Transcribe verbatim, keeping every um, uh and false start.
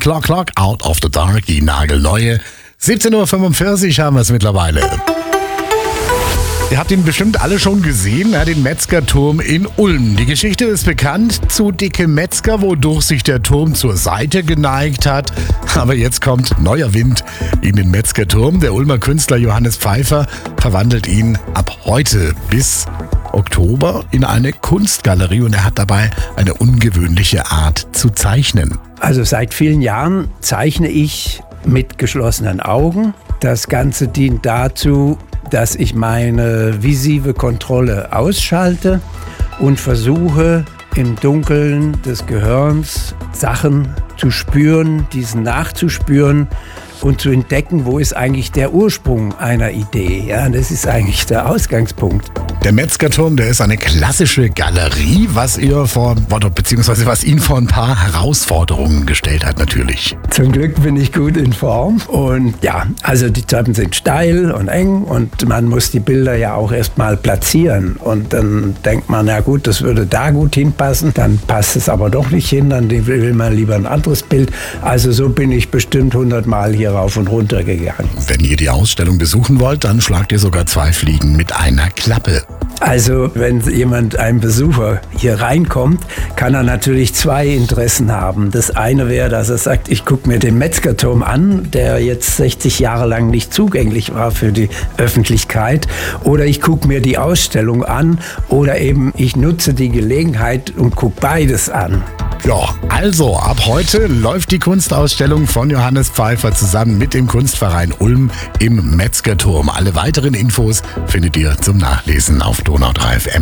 Clock Clock, Out of the Dark, die nagelneue. siebzehn Uhr fünfundvierzig haben wir es mittlerweile. Ihr habt ihn bestimmt alle schon gesehen, ja, den Metzgerturm in Ulm. Die Geschichte ist bekannt, zu dicke Metzger, wodurch sich der Turm zur Seite geneigt hat. Aber jetzt kommt neuer Wind in den Metzgerturm. Der Ulmer Künstler Johannes Pfeiffer verwandelt ihn ab heute bis Oktober in eine Kunstgalerie und er hat dabei eine ungewöhnliche Art zu zeichnen. Also seit vielen Jahren zeichne ich mit geschlossenen Augen. Das Ganze dient dazu, dass ich meine visive Kontrolle ausschalte und versuche im Dunkeln des Gehirns Sachen zu spüren, diesen nachzuspüren und zu entdecken, wo ist eigentlich der Ursprung einer Idee. Ja, das ist eigentlich der Ausgangspunkt. Der Metzgerturm, der ist eine klassische Galerie, was ihr vor, beziehungsweise was ihn vor ein paar Herausforderungen gestellt hat natürlich. Zum Glück bin ich gut in Form und ja, also die Treppen sind steil und eng und man muss die Bilder ja auch erstmal platzieren und dann denkt man, na gut, das würde da gut hinpassen, dann passt es aber doch nicht hin, dann will man lieber ein anderes Bild. Also so bin ich bestimmt hundertmal hier rauf und runter gegangen. Wenn ihr die Ausstellung besuchen wollt, dann schlagt ihr sogar zwei Fliegen mit einer Klappe. Also wenn jemand, ein Besucher hier reinkommt, kann er natürlich zwei Interessen haben. Das eine wäre, dass er sagt, ich gucke mir den Metzgerturm an, der jetzt sechzig Jahre lang nicht zugänglich war für die Öffentlichkeit. Oder ich gucke mir die Ausstellung an oder eben ich nutze die Gelegenheit und gucke beides an. Ja, also ab heute läuft die Kunstausstellung von Johannes Pfeiffer zusammen mit dem Kunstverein Ulm im Metzgerturm. Alle weiteren Infos findet ihr zum Nachlesen auf donau drei F M.